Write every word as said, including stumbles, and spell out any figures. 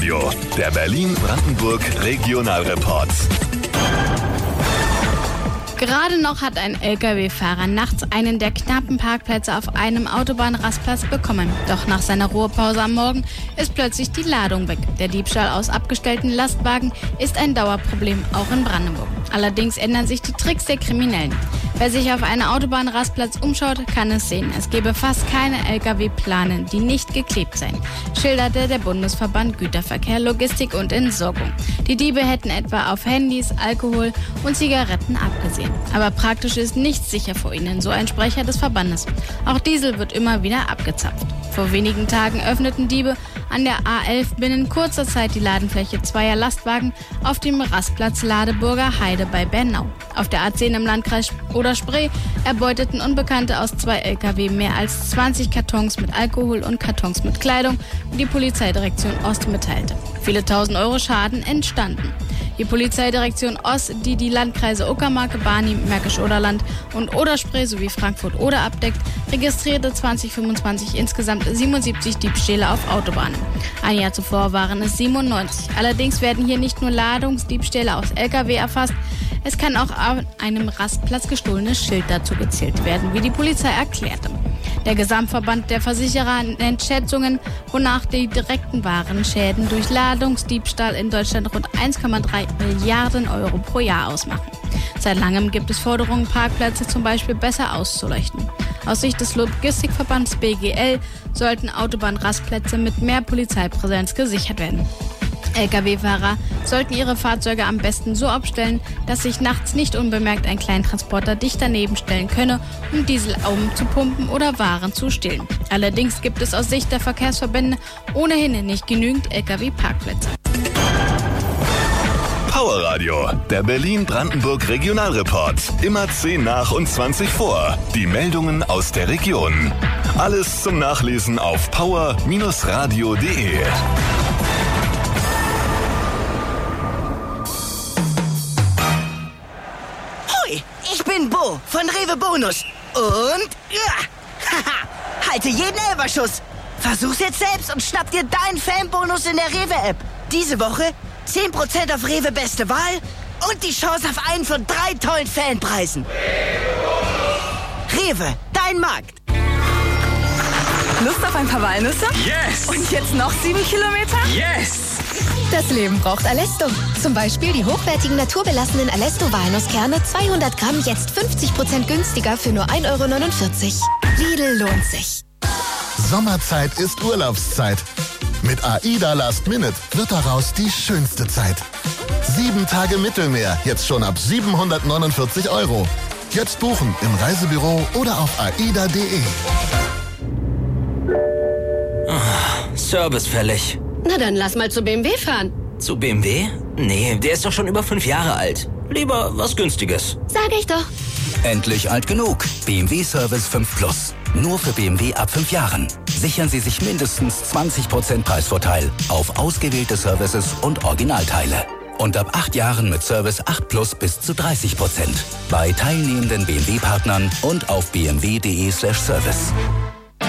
Radio, der Berlin-Brandenburg Regionalreport. Gerade noch hat ein L K W-Fahrer nachts einen der knappen Parkplätze auf einem Autobahnrastplatz bekommen. Doch nach seiner Ruhepause am Morgen ist plötzlich die Ladung weg. Der Diebstahl aus abgestellten Lastwagen ist ein Dauerproblem, auch in Brandenburg. Allerdings ändern sich die Tricks der Kriminellen. Wer sich auf einen Autobahnrastplatz umschaut, kann es sehen. Es gebe fast keine L K W-Planen, die nicht geklebt seien, schilderte der Bundesverband Güterverkehr, Logistik und Entsorgung. Die Diebe hätten etwa auf Handys, Alkohol und Zigaretten abgesehen. Aber praktisch ist nichts sicher vor ihnen, so ein Sprecher des Verbandes. Auch Diesel wird immer wieder abgezapft. Vor wenigen Tagen öffneten Diebe an der A elf binnen kurzer Zeit die Ladenfläche zweier Lastwagen auf dem Rastplatz Ladeburger Heide bei Bernau. Auf der A zehn im Landkreis Oder-Spree erbeuteten Unbekannte aus zwei L K W mehr als zwanzig Kartons mit Alkohol und Kartons mit Kleidung, wie die Polizeidirektion Ost mitteilte. Viele tausend Euro Schaden entstanden. Die Polizeidirektion Ost, die die Landkreise Uckermark, Barnim, Märkisch-Oderland und Oder-Spree sowie Frankfurt-Oder abdeckt, registrierte zwanzig fünfundzwanzig insgesamt siebenundsiebzig Diebstähle auf Autobahnen. Ein Jahr zuvor waren es siebenundneunzig. Allerdings werden hier nicht nur Ladungsdiebstähle aus L K W erfasst, es kann auch an einem Rastplatz gestohlenes Schild dazu gezählt werden, wie die Polizei erklärte. Der Gesamtverband der Versicherer nennt Schätzungen, wonach die direkten Warenschäden durch Ladungsdiebstahl in Deutschland rund eins Komma drei Milliarden Euro pro Jahr ausmachen. Seit langem gibt es Forderungen, Parkplätze zum Beispiel besser auszuleuchten. Aus Sicht des Logistikverbands B G L sollten Autobahnrastplätze mit mehr Polizeipräsenz gesichert werden. L K W-Fahrer sollten ihre Fahrzeuge am besten so abstellen, dass sich nachts nicht unbemerkt ein Kleintransporter dicht daneben stellen könne, um Diesel umzupumpen oder Waren zu stehlen. Allerdings gibt es aus Sicht der Verkehrsverbände ohnehin nicht genügend L K W-Parkplätze. Power Radio, der Berlin-Brandenburg Regionalreport. Immer zehn nach und zwanzig vor. Die Meldungen aus der Region. Alles zum Nachlesen auf power radio punkt de. Ich bin Bo von Rewe Bonus und ja, haha, halte jeden Elferschuss. Versuch's jetzt selbst und schnapp dir deinen Fanbonus in der Rewe-App. Diese Woche zehn Prozent auf Rewe Beste Wahl und die Chance auf einen von drei tollen Fanpreisen. Rewe, dein Markt. Lust auf ein paar Walnüsse? Yes! Und jetzt noch sieben Kilometer? Yes! Das Leben braucht Alesto. Zum Beispiel die hochwertigen naturbelassenen Alesto-Walnusskerne zweihundert Gramm jetzt fünfzig Prozent günstiger für nur ein Euro neunundvierzig. Lidl lohnt sich. Sommerzeit ist Urlaubszeit. Mit AIDA Last Minute wird daraus die schönste Zeit. Sieben Tage Mittelmeer, jetzt schon ab siebenhundertneunundvierzig Euro. Jetzt buchen im Reisebüro oder auf aida punkt de. Oh, Service fällig. Na dann lass mal zu B M W fahren. Zu B M W? Nee, der ist doch schon über fünf Jahre alt. Lieber was Günstiges. Sag ich doch. Endlich alt genug. B M W Service fünf Plus. Nur für B M W ab fünf Jahren. Sichern Sie sich mindestens zwanzig Prozent Preisvorteil auf ausgewählte Services und Originalteile. Und ab acht Jahren mit Service acht Plus bis zu dreißig Prozent. Bei teilnehmenden B M W-Partnern und auf b m w punkt de slash service.